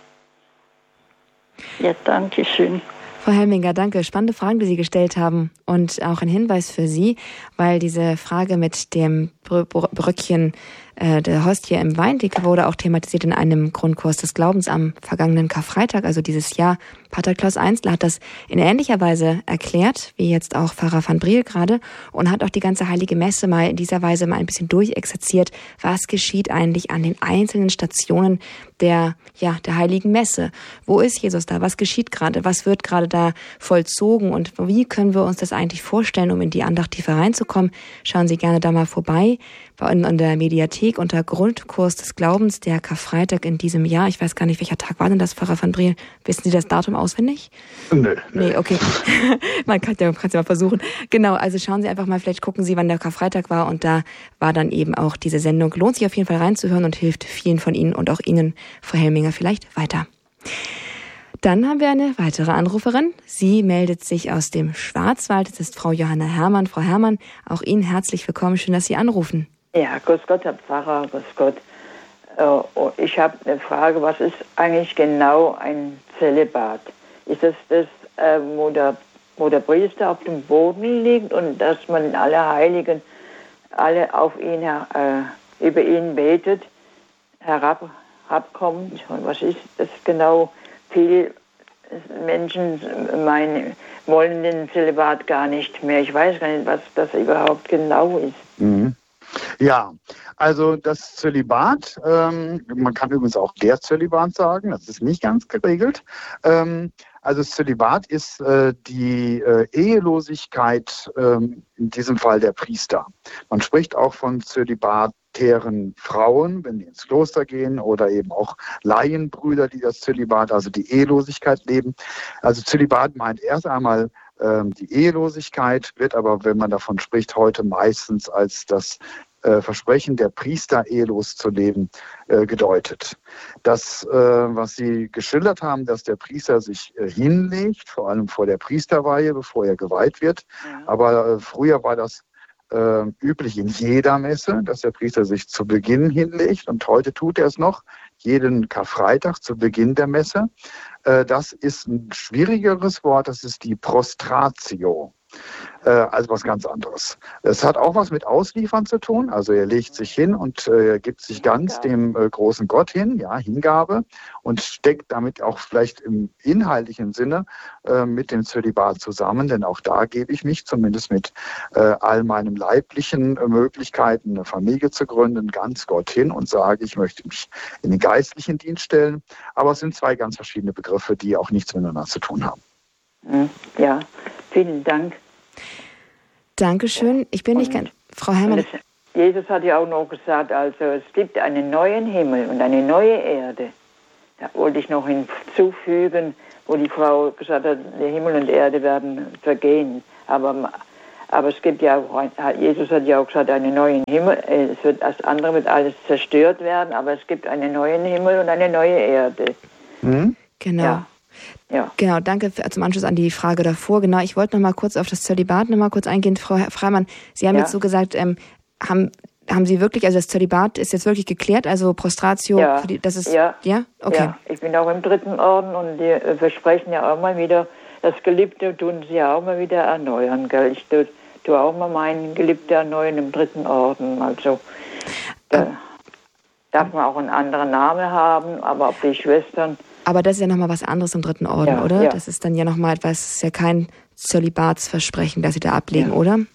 Ja, ja, danke schön. Frau Helminger, danke. Spannende Fragen, die Sie gestellt haben. Und auch ein Hinweis für Sie, weil diese Frage mit dem Bröckchen äh, der Hostie im Wein, die wurde auch thematisiert in einem Grundkurs des Glaubens am vergangenen Karfreitag, also dieses Jahr. Pater Klaus Einzler hat das in ähnlicher Weise erklärt, wie jetzt auch Pfarrer van Briel gerade, und hat auch die ganze Heilige Messe mal in dieser Weise mal ein bisschen durchexerziert, was geschieht eigentlich an den einzelnen Stationen der, ja, der Heiligen Messe. Wo ist Jesus da? Was geschieht gerade? Was wird gerade da vollzogen? Und wie können wir uns das eigentlich vorstellen, um in die Andacht tiefer reinzukommen? Schauen Sie gerne da mal vorbei in der Mediathek unter Grundkurs des Glaubens, der Karfreitag in diesem Jahr. Ich weiß gar nicht, welcher Tag war denn das, Pfarrer van Briel? Wissen Sie das Datum auswendig? Nö. Nee, okay. Man kann ja, kann es ja mal versuchen. Genau, also schauen Sie einfach mal, vielleicht gucken Sie, wann der Karfreitag war, und da war dann eben auch diese Sendung. Lohnt sich auf jeden Fall reinzuhören und hilft vielen von Ihnen und auch Ihnen, Frau Helminger, vielleicht weiter. Dann haben wir eine weitere Anruferin. Sie meldet sich aus dem Schwarzwald. Das ist Frau Johanna Herrmann. Frau Herrmann, auch Ihnen herzlich willkommen. Schön, dass Sie anrufen. Ja, grüß Gott, Herr Pfarrer, grüß Gott. Ich habe eine Frage, was ist eigentlich genau ein Zölibat? Ist das das, wo der, wo der Priester auf dem Boden liegt und dass man alle Heiligen, alle auf ihn, äh, über ihn betet, herab, herabkommt? Und was ist das genau? Viele Menschen meinen, wollen den Zölibat gar nicht mehr. Ich weiß gar nicht, was das überhaupt genau ist. Mhm. Ja, also das Zölibat, ähm, man kann übrigens auch der Zölibat sagen, das ist nicht ganz geregelt. Ähm, also das Zölibat ist äh, die äh, Ehelosigkeit, ähm, in diesem Fall der Priester. Man spricht auch von zölibatären Frauen, wenn die ins Kloster gehen, oder eben auch Laienbrüder, die das Zölibat, also die Ehelosigkeit leben. Also Zölibat meint erst einmal die Ehelosigkeit, wird aber, wenn man davon spricht, heute meistens als das äh, Versprechen der Priester, ehelos zu leben, äh, gedeutet. Das, äh, was Sie geschildert haben, dass der Priester sich äh, hinlegt, vor allem vor der Priesterweihe, bevor er geweiht wird. Ja. Aber äh, früher war das äh, üblich in jeder Messe, dass der Priester sich zu Beginn hinlegt, und heute tut er es noch, jeden Karfreitag zu Beginn der Messe. Das ist ein schwierigeres Wort, das ist die Prostratio. Äh, also was ganz anderes. Es hat auch was mit Ausliefern zu tun. Also er legt sich hin und äh, gibt sich ganz dem äh, großen Gott hin, ja, Hingabe, und steckt damit auch vielleicht im inhaltlichen Sinne äh, mit dem Zölibat zusammen, denn auch da gebe ich mich zumindest mit äh, all meinen leiblichen äh, Möglichkeiten, eine Familie zu gründen, ganz Gott hin und sage, ich möchte mich in den geistlichen Dienst stellen. Aber es sind zwei ganz verschiedene Begriffe, die auch nichts miteinander zu tun haben. Ja, vielen Dank. Dankeschön. Ich bin nicht ganz... Frau Herrmann... Es, Jesus hat ja auch noch gesagt, also es gibt einen neuen Himmel und eine neue Erde. Da wollte ich noch hinzufügen, wo die Frau gesagt hat, der Himmel und Erde werden vergehen. Aber, aber es gibt ja auch, Jesus hat ja auch gesagt, einen neuen Himmel. Es wird, das andere wird alles zerstört werden, aber es gibt einen neuen Himmel und eine neue Erde. Mhm. Genau. Ja. Ja. Genau, danke für, zum Anschluss an die Frage davor. Genau, ich wollte noch mal kurz auf das Zölibat noch mal kurz eingehen. Frau Freimann, Sie haben ja. jetzt so gesagt, ähm, haben, haben Sie wirklich, also das Zölibat ist jetzt wirklich geklärt, also Prostratio, ja. für die, das ist, ja, ja? Okay. Ja. Ich bin auch im dritten Orden und die äh, versprechen ja auch mal wieder, das Geliebte tun sie ja auch mal wieder erneuern, gell? Ich tue, tue auch mal meinen Geliebte erneuern im dritten Orden, also da ah. darf man auch einen anderen Namen haben, aber ob die Schwestern... Aber das ist ja nochmal was anderes im dritten Orden, ja, oder? Ja. Das ist dann ja nochmal etwas, das ist ja kein Zölibatsversprechen, das Sie da ablegen, ja. oder?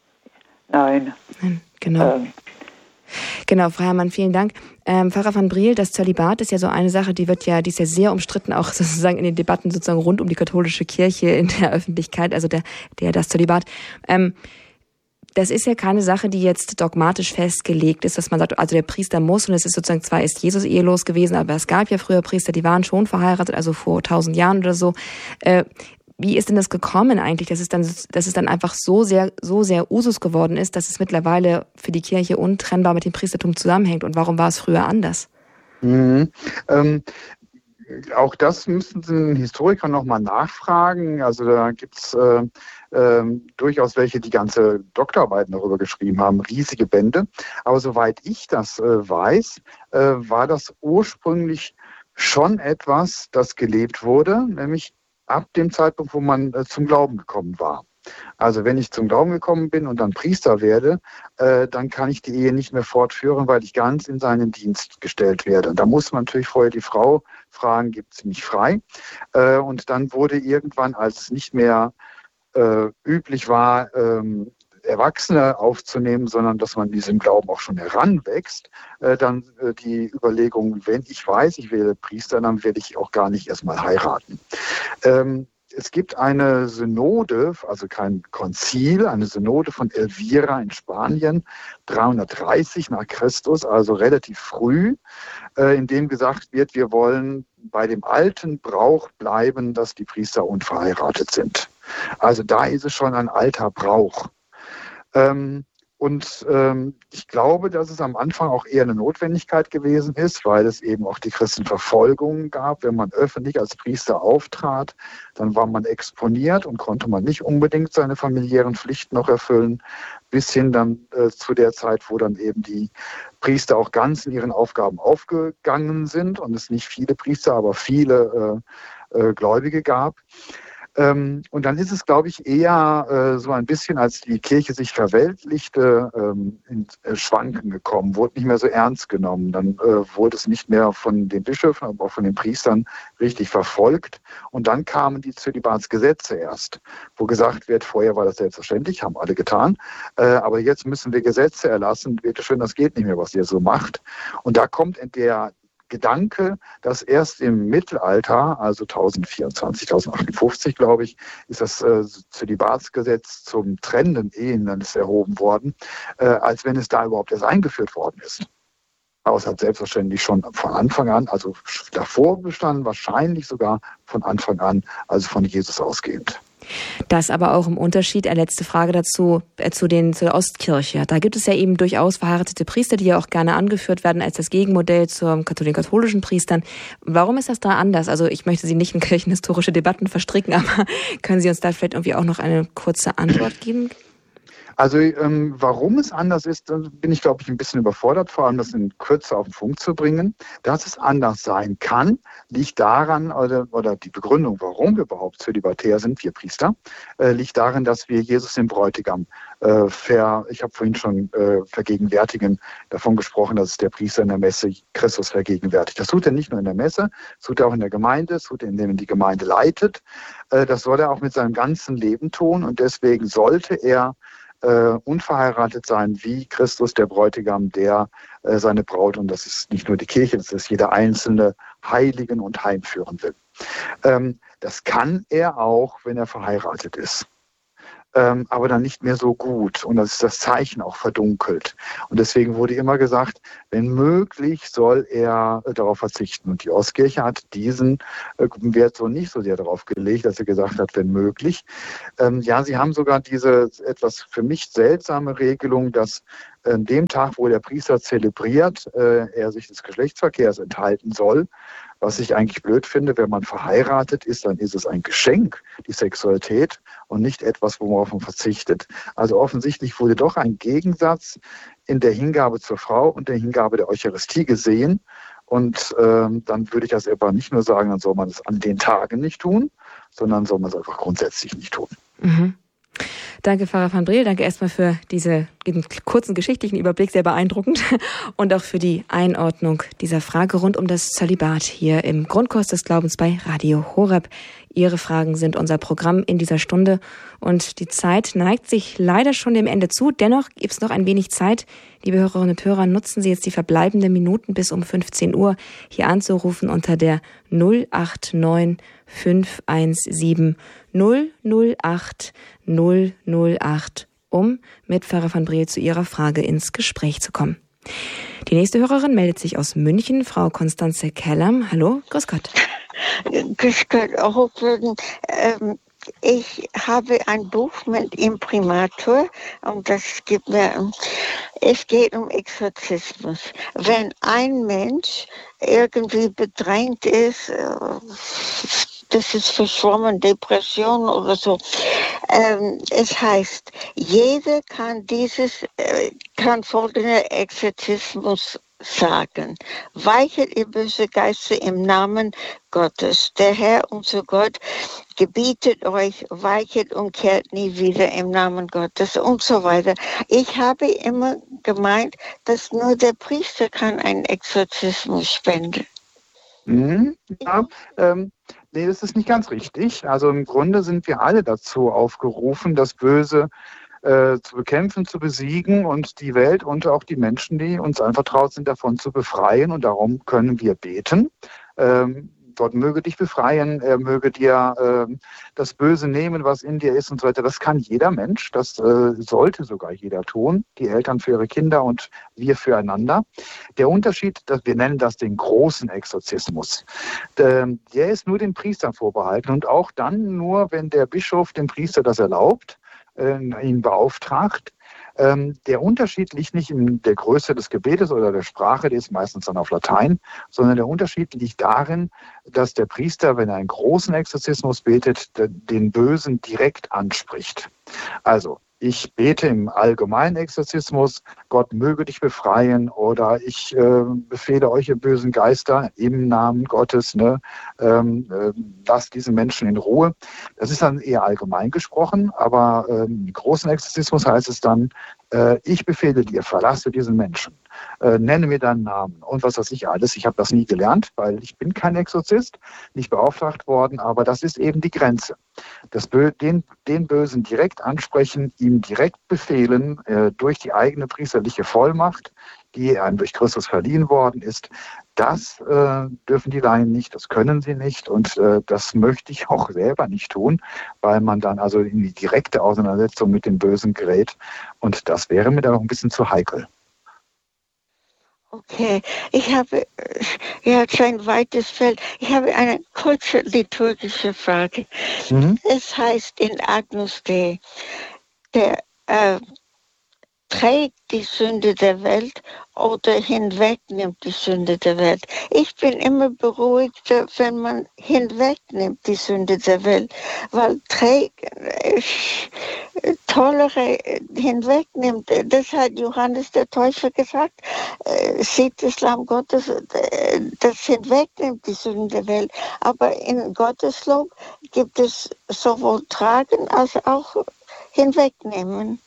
Nein. Nein, genau. Ähm. Genau, Frau Herrmann, vielen Dank. Ähm, Pfarrer van Briel, das Zölibat ist ja so eine Sache, die wird ja, die ist ja sehr umstritten, auch sozusagen in den Debatten sozusagen rund um die katholische Kirche in der Öffentlichkeit, also der, der das Zölibat. Ähm, Das ist ja keine Sache, die jetzt dogmatisch festgelegt ist, dass man sagt, also der Priester muss, und es ist sozusagen, zwar ist Jesus ehelos gewesen, aber es gab ja früher Priester, die waren schon verheiratet, also vor tausend Jahren oder so. Äh, wie ist denn das gekommen eigentlich, dass es dann, dass es dann einfach so sehr, so sehr Usus geworden ist, dass es mittlerweile für die Kirche untrennbar mit dem Priestertum zusammenhängt? Und warum war es früher anders? Mhm. Ähm Auch das müssen den Historiker nochmal nachfragen. Also da gibt es äh, äh, durchaus welche, die ganze Doktorarbeiten darüber geschrieben haben, riesige Bände. Aber soweit ich das äh, weiß, äh, war das ursprünglich schon etwas, das gelebt wurde, nämlich ab dem Zeitpunkt, wo man äh, zum Glauben gekommen war. Also wenn ich zum Glauben gekommen bin und dann Priester werde, äh, dann kann ich die Ehe nicht mehr fortführen, weil ich ganz in seinen Dienst gestellt werde. Und da muss man natürlich vorher die Frau fragen, gibt sie mich frei? Äh, und dann wurde irgendwann, als es nicht mehr äh, üblich war, ähm, Erwachsene aufzunehmen, sondern dass man diesem Glauben auch schon heranwächst, äh, dann äh, die Überlegung, wenn ich weiß, ich werde Priester, dann werde ich auch gar nicht erstmal heiraten. Ähm, Es gibt eine Synode, also kein Konzil, eine Synode von Elvira in Spanien, dreihundertdreißig nach Christus, also relativ früh, in dem gesagt wird, wir wollen bei dem alten Brauch bleiben, dass die Priester unverheiratet sind. Also da ist es schon ein alter Brauch. Und ähm, ich glaube, dass es am Anfang auch eher eine Notwendigkeit gewesen ist, weil es eben auch die Christenverfolgung gab. Wenn man öffentlich als Priester auftrat, dann war man exponiert und konnte man nicht unbedingt seine familiären Pflichten noch erfüllen, bis hin dann äh, zu der Zeit, wo dann eben die Priester auch ganz in ihren Aufgaben aufgegangen sind und es nicht viele Priester, aber viele äh, äh, Gläubige gab. Ähm, und dann ist es, glaube ich, eher äh, so ein bisschen, als die Kirche sich verweltlichte, ähm, ins äh, Schwanken gekommen, wurde nicht mehr so ernst genommen. Dann äh, wurde es nicht mehr von den Bischöfen, aber auch von den Priestern richtig verfolgt. Und dann kamen die Zölibatsgesetze erst, wo gesagt wird, vorher war das selbstverständlich, haben alle getan, äh, aber jetzt müssen wir Gesetze erlassen. Bitte schön, das geht nicht mehr, was ihr so macht. Und da kommt der Gedanke, dass erst im Mittelalter, also tausendvierundzwanzig, tausendachthundertachtundfünfzig, glaube ich, ist das äh, Zölibatsgesetz zum trennenden Ehen dann ist erhoben worden, äh, als wenn es da überhaupt erst eingeführt worden ist. Aber es hat selbstverständlich schon von Anfang an, also davor bestanden, wahrscheinlich sogar von Anfang an, also von Jesus ausgehend. Das aber auch im Unterschied, eine letzte Frage dazu, äh, zu, den, zu der Ostkirche. Da gibt es ja eben durchaus verheiratete Priester, die ja auch gerne angeführt werden als das Gegenmodell zu den katholischen Priestern. Warum ist das da anders? Also ich möchte Sie nicht in kirchenhistorische Debatten verstricken, aber können Sie uns da vielleicht irgendwie auch noch eine kurze Antwort geben? Also ähm, warum es anders ist, da bin ich, glaube ich, ein bisschen überfordert, vor allem das in Kürze auf den Punkt zu bringen. Dass es anders sein kann, liegt daran, oder, oder die Begründung, warum wir überhaupt zölibatär sind, wir Priester, äh, liegt darin, dass wir Jesus den Bräutigam äh, ver, ich habe vorhin schon äh, vergegenwärtigen davon gesprochen, dass es der Priester in der Messe Christus vergegenwärtigt. Das tut er nicht nur in der Messe, das tut er auch in der Gemeinde, das tut er, indem er die Gemeinde leitet. Äh, das soll er auch mit seinem ganzen Leben tun und deswegen sollte er Uh, unverheiratet sein wie Christus, der Bräutigam, der uh, seine Braut, und das ist nicht nur die Kirche, das ist jeder Einzelne, heiligen und heimführen will. Ähm, das kann er auch, wenn er verheiratet ist. Ähm, aber dann nicht mehr so gut. Und das ist das Zeichen auch verdunkelt. Und deswegen wurde immer gesagt, wenn möglich soll er äh, darauf verzichten. Und die Ostkirche hat diesen äh, Wert so nicht so sehr darauf gelegt, dass sie gesagt hat, wenn möglich. Ähm, ja, sie haben sogar diese etwas für mich seltsame Regelung, dass an dem Tag, wo der Priester zelebriert, äh, er sich des Geschlechtsverkehrs enthalten soll. Was ich eigentlich blöd finde, wenn man verheiratet ist, dann ist es ein Geschenk, die Sexualität, und nicht etwas, worauf man verzichtet. Also offensichtlich wurde doch ein Gegensatz in der Hingabe zur Frau und der Hingabe der Eucharistie gesehen. Und ähm, dann würde ich das aber nicht nur sagen, dann soll man es an den Tagen nicht tun, sondern soll man es einfach grundsätzlich nicht tun. Mhm. Danke, Pfarrer van Briel. Danke erstmal für diesen kurzen geschichtlichen Überblick, sehr beeindruckend. Und auch für die Einordnung dieser Frage rund um das Zölibat hier im Grundkurs des Glaubens bei Radio Horeb. Ihre Fragen sind unser Programm in dieser Stunde. Und die Zeit neigt sich leider schon dem Ende zu. Dennoch gibt es noch ein wenig Zeit. Liebe Hörerinnen und Hörer, nutzen Sie jetzt die verbleibenden Minuten bis um fünfzehn Uhr hier anzurufen unter der null acht neun fünf eins sieben null null acht null null acht, um mit Pfarrer van Briel zu Ihrer Frage ins Gespräch zu kommen. Die nächste Hörerin meldet sich aus München, Frau Konstanze Kellam. Hallo, grüß Gott. Grüß Gott, auch ähm, ich habe ein Buch mit Imprimatur und das gibt mir, es geht um Exorzismus. Wenn ein Mensch irgendwie bedrängt ist, das ist verschwommen, Depression oder so. Ähm, es heißt, jeder kann dieses, äh, kann folgende Exorzismus sagen. Weichet ihr böse Geister im Namen Gottes. Der Herr, unser Gott, gebietet euch, weichet und kehrt nie wieder im Namen Gottes und so weiter. Ich habe immer gemeint, dass nur der Priester kann einen Exorzismus spenden. Mhm, ja, ähm, nee, das ist nicht ganz richtig. Also im Grunde sind wir alle dazu aufgerufen, das Böse äh, zu bekämpfen, zu besiegen und die Welt und auch die Menschen, die uns anvertraut sind, davon zu befreien. Und darum können wir beten. Ähm, Gott möge dich befreien, er möge dir äh, das Böse nehmen, was in dir ist und so weiter. Das kann jeder Mensch, das äh, sollte sogar jeder tun, die Eltern für ihre Kinder und wir füreinander. Der Unterschied, dass wir nennen das den großen Exorzismus, der, der ist nur dem Priester vorbehalten und auch dann nur, wenn der Bischof dem Priester das erlaubt, äh, ihn beauftragt. Ähm, der Unterschied liegt nicht in der Größe des Gebetes oder der Sprache, die ist meistens dann auf Latein, sondern der Unterschied liegt darin, dass der Priester, wenn er einen großen Exorzismus betet, den Bösen direkt anspricht. Also, ich bete im allgemeinen Exorzismus, Gott möge dich befreien, oder ich äh, befehle euch, ihr bösen Geister, im Namen Gottes, ne, ähm, äh, lasst diesen Menschen in Ruhe. Das ist dann eher allgemein gesprochen, aber äh, im großen Exorzismus heißt es dann, äh, ich befehle dir, verlasse diesen Menschen, äh, nenne mir deinen Namen und was weiß ich alles. Ich habe das nie gelernt, weil ich bin kein Exorzist, nicht beauftragt worden, aber das ist eben die Grenze. Das Bö- den, den Bösen direkt ansprechen, ihm direkt befehlen, äh, durch die eigene priesterliche Vollmacht, die einem durch Christus verliehen worden ist, das äh, dürfen die Laien nicht, das können sie nicht und äh, das möchte ich auch selber nicht tun, weil man dann also in die direkte Auseinandersetzung mit dem Bösen gerät und das wäre mir dann auch ein bisschen zu heikel. Okay, ich habe, ja, es ist ein weites Feld. Ich habe eine kurze liturgische Frage. Mhm. Es heißt in Agnus Dei, der äh, trägt die Sünde der Welt oder hinwegnimmt die Sünde der Welt. Ich bin immer beruhigter, wenn man hinwegnimmt die Sünde der Welt, weil trägt, tollere hinwegnimmt. Das hat Johannes der Täufer gesagt. Sieht das Lamm Gottes, das hinwegnimmt die Sünden der Welt. Aber in Gotteslob gibt es sowohl Tragen als auch Hinwegnehmen.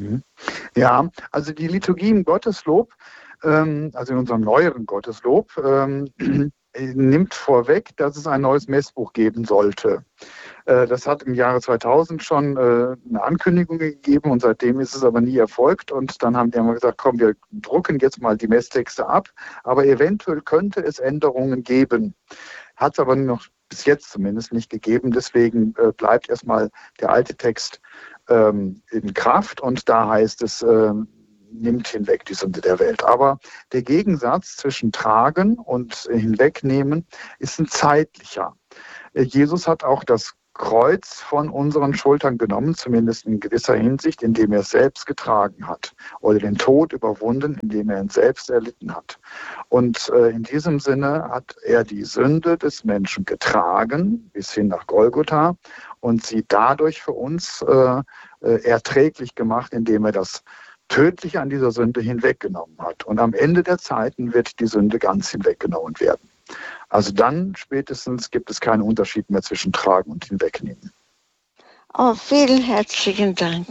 Ja, also die Liturgie im Gotteslob, ähm, also in unserem neueren Gotteslob, ähm, nimmt vorweg, dass es ein neues Messbuch geben sollte. Äh, das hat im Jahre zweitausend schon äh, eine Ankündigung gegeben und seitdem ist es aber nie erfolgt. Und dann haben die einmal gesagt, komm, wir drucken jetzt mal die Messtexte ab, aber eventuell könnte es Änderungen geben. Hat es aber noch bis jetzt zumindest nicht gegeben. Deswegen äh, bleibt erstmal der alte Text ähm, in Kraft und da heißt es, äh, nimmt hinweg die Sünde der Welt. Aber der Gegensatz zwischen Tragen und Hinwegnehmen ist ein zeitlicher. Jesus hat auch das Kreuz von unseren Schultern genommen, zumindest in gewisser Hinsicht, indem er es selbst getragen hat oder den Tod überwunden, indem er ihn selbst erlitten hat. Und äh, in diesem Sinne hat er die Sünde des Menschen getragen bis hin nach Golgotha und sie dadurch für uns äh, äh, erträglich gemacht, indem er das Tödliche an dieser Sünde hinweggenommen hat. Und am Ende der Zeiten wird die Sünde ganz hinweggenommen werden. Also dann spätestens gibt es keinen Unterschied mehr zwischen Tragen und Hinwegnehmen. Oh, vielen herzlichen Dank.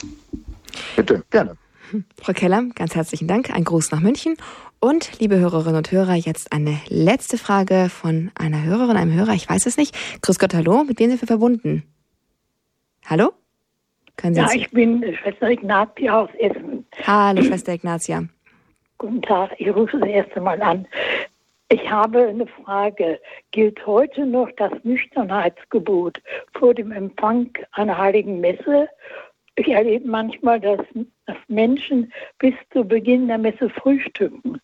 Bitte, gerne. Frau Keller, ganz herzlichen Dank. Ein Gruß nach München. Und, liebe Hörerinnen und Hörer, jetzt eine letzte Frage von einer Hörerin, einem Hörer, ich weiß es nicht. Grüß Gott, hallo, mit wem sind wir verbunden? Hallo? Können Sie ja, uns... ich bin Schwester Ignatia aus Essen. Hallo, Schwester Ignatia. Guten Tag, ich rufe das erste Mal an. Ich habe eine Frage. Gilt heute noch das Nüchternheitsgebot vor dem Empfang einer heiligen Messe? Ich erlebe manchmal, dass, dass Menschen bis zu Beginn der Messe frühstücken.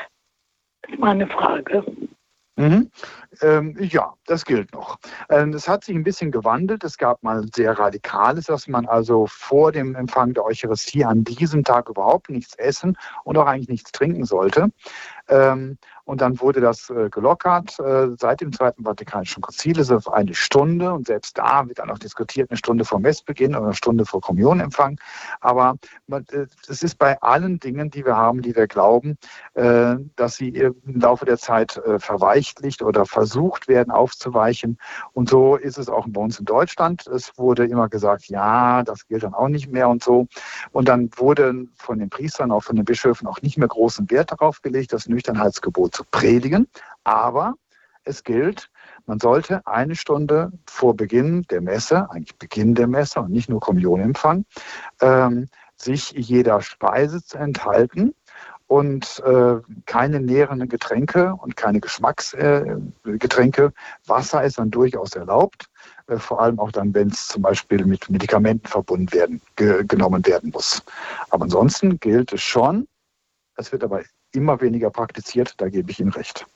Das ist meine Frage. Mhm. Ähm, ja, das gilt noch. Ähm, es hat sich ein bisschen gewandelt. Es gab mal sehr Radikales, dass man also vor dem Empfang der Eucharistie an diesem Tag überhaupt nichts essen und auch eigentlich nichts trinken sollte. Ähm, und dann wurde das äh, gelockert. Äh, seit dem Zweiten Vatikanischen Konzil ist es auf eine Stunde und selbst da wird dann auch diskutiert, eine Stunde vor Messbeginn oder eine Stunde vor Kommunionempfang. Aber äh, es ist bei allen Dingen, die wir haben, die wir glauben, äh, dass sie im Laufe der Zeit äh, verweichlicht oder versucht werden aufzuweichen. Und so ist es auch bei uns in Deutschland. Es wurde immer gesagt, ja, das gilt dann auch nicht mehr und so. Und dann wurde von den Priestern, auch von den Bischöfen auch nicht mehr großen Wert darauf gelegt, das Nüchternheitsgebot zu predigen. Aber es gilt, man sollte eine Stunde vor Beginn der Messe, eigentlich Beginn der Messe und nicht nur Kommunionempfang, ähm, sich jeder Speise zu enthalten und äh, keine nährenden Getränke und keine Geschmacksgetränke. Äh, Wasser ist dann durchaus erlaubt, äh, vor allem auch dann, wenn es zum Beispiel mit Medikamenten verbunden werden, ge- genommen werden muss. Aber ansonsten gilt es schon, es wird aber immer weniger praktiziert, da gebe ich Ihnen recht.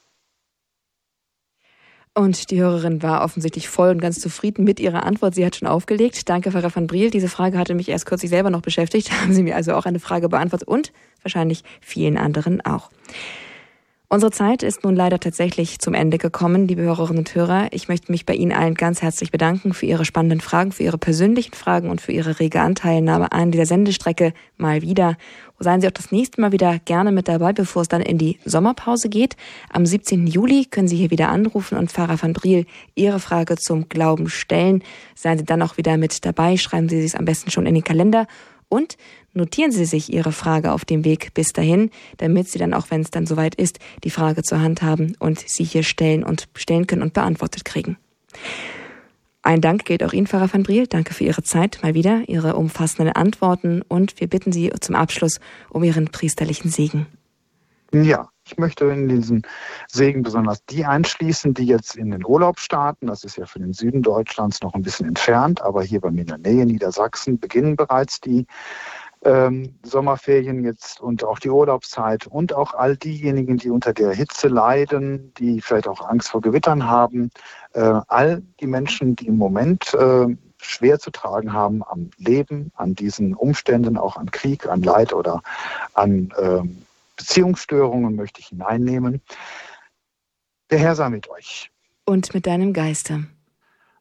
Und die Hörerin war offensichtlich voll und ganz zufrieden mit ihrer Antwort. Sie hat schon aufgelegt. Danke, Pfarrer van Briel. Diese Frage hatte mich erst kürzlich selber noch beschäftigt. Haben Sie mir also auch eine Frage beantwortet und wahrscheinlich vielen anderen auch. Unsere Zeit ist nun leider tatsächlich zum Ende gekommen, liebe Hörerinnen und Hörer. Ich möchte mich bei Ihnen allen ganz herzlich bedanken für Ihre spannenden Fragen, für Ihre persönlichen Fragen und für Ihre rege Anteilnahme an dieser Sendestrecke mal wieder. Seien Sie auch das nächste Mal wieder gerne mit dabei, bevor es dann in die Sommerpause geht. Am siebzehnten Juli können Sie hier wieder anrufen und Pfarrer van Briel Ihre Frage zum Glauben stellen. Seien Sie dann auch wieder mit dabei, schreiben Sie es am besten schon in den Kalender. Und notieren Sie sich Ihre Frage auf dem Weg bis dahin, damit Sie dann, auch wenn es dann soweit ist, die Frage zur Hand haben und sie hier stellen und stellen können und beantwortet kriegen. Ein Dank gilt auch Ihnen, Pfarrer van Briel. Danke für Ihre Zeit, mal wieder, Ihre umfassenden Antworten und wir bitten Sie zum Abschluss um Ihren priesterlichen Segen. Ja, ich möchte in diesen Segen besonders die einschließen, die jetzt in den Urlaub starten. Das ist ja für den Süden Deutschlands noch ein bisschen entfernt, aber hier bei mir in der Nähe, Niedersachsen, beginnen bereits die ähm, Sommerferien jetzt und auch die Urlaubszeit und auch all diejenigen, die unter der Hitze leiden, die vielleicht auch Angst vor Gewittern haben. Äh, all die Menschen, die im Moment äh, schwer zu tragen haben am Leben, an diesen Umständen, auch an Krieg, an Leid oder an äh, Beziehungsstörungen möchte ich hineinnehmen. Der Herr sei mit euch. Und mit deinem Geiste.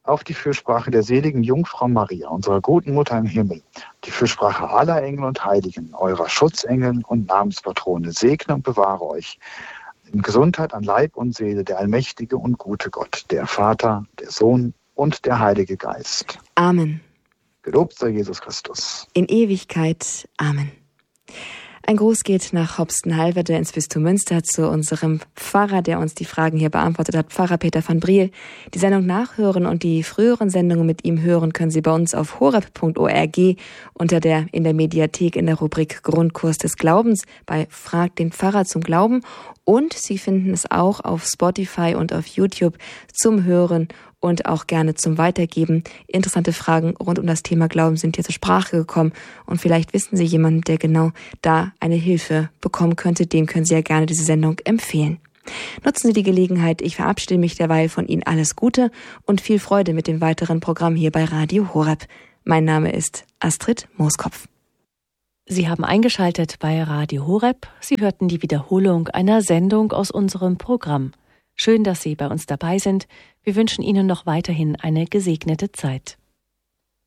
auf die Fürsprache der seligen Jungfrau Maria, unserer guten Mutter im Himmel, die Fürsprache aller Engel und Heiligen, eurer Schutzengel und Namenspatrone, segne und bewahre euch in Gesundheit an Leib und Seele der allmächtige und gute Gott, der Vater, der Sohn und der Heilige Geist. Amen. Gelobt sei Jesus Christus. In Ewigkeit. Amen. Ein Gruß geht nach Hopsten-Halverde ins Bistum Münster zu unserem Pfarrer, der uns die Fragen hier beantwortet hat, Pfarrer Peter van Briel. Die Sendung nachhören und die früheren Sendungen mit ihm hören können Sie bei uns auf horeb punkt org unter der in der Mediathek in der Rubrik Grundkurs des Glaubens bei Frag den Pfarrer zum Glauben. Und Sie finden es auch auf Spotify und auf YouTube zum Hören und auch gerne zum Weitergeben. Interessante Fragen rund um das Thema Glauben sind hier zur Sprache gekommen und vielleicht wissen Sie jemanden, der genau da eine Hilfe bekommen könnte. Dem können Sie ja gerne diese Sendung empfehlen. Nutzen Sie die Gelegenheit. Ich verabschiede mich derweil von Ihnen. Alles Gute und viel Freude mit dem weiteren Programm hier bei Radio Horeb. Mein Name ist Astrid Mooskopf. Sie haben eingeschaltet bei Radio Horeb. Sie hörten die Wiederholung einer Sendung aus unserem Programm. Schön, dass Sie bei uns dabei sind. Wir wünschen Ihnen noch weiterhin eine gesegnete Zeit.